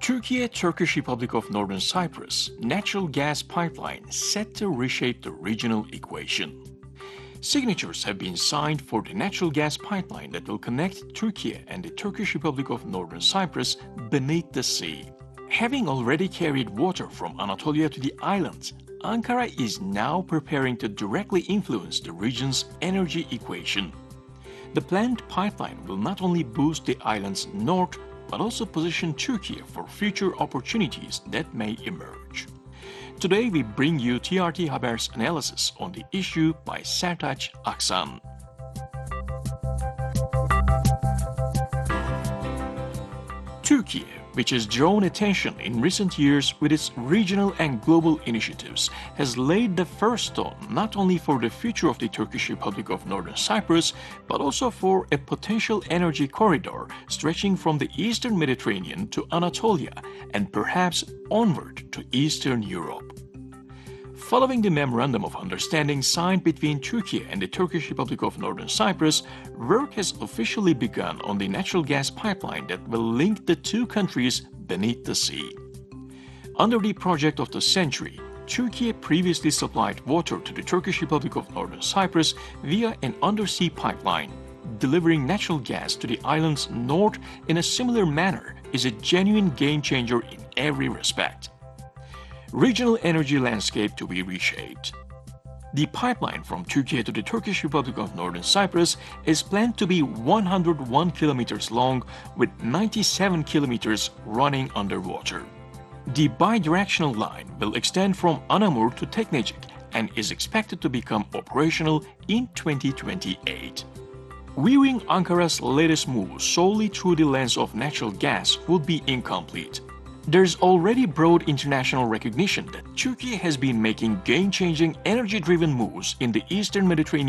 Turkey-Turkish Republic of Northern Cyprus natural gas pipeline set to reshape the regional equation. Signatures have been signed for the natural gas pipeline that will connect Turkey and the Turkish Republic of Northern Cyprus beneath the sea. Having already carried water from Anatolia to the islands, Ankara is now preparing to directly influence the region's energy equation. The planned pipeline will not only boost the island's north, but also position Turkey for future opportunities that may emerge. Today we bring you TRT Haber's analysis on the issue by Sertaç Aksan. Turkey, which has drawn attention in recent years with its regional and global initiatives, has laid the first stone not only for the future of the Turkish Republic of Northern Cyprus, but also for a potential energy corridor stretching from the Eastern Mediterranean to Anatolia and perhaps onward to Eastern Europe. Following the Memorandum of Understanding signed between Turkey and the Turkish Republic of Northern Cyprus, work has officially begun on the natural gas pipeline that will link the two countries beneath the sea. Under the project of the century, Turkey previously supplied water to the Turkish Republic of Northern Cyprus via an undersea pipeline. Delivering natural gas to the island's north in a similar manner is a genuine game-changer in every respect. Regional energy landscape to be reshaped. The pipeline from Turkey to the Turkish Republic of Northern Cyprus is planned to be 101 kilometers long with 97 kilometers running underwater. The bidirectional line will extend from Anamur to Teknecik and is expected to become operational in 2028. Viewing Ankara's latest move solely through the lens of natural gas would be incomplete. There's already broad international recognition that Turkey has been making game-changing energy-driven moves in the Eastern Mediterranean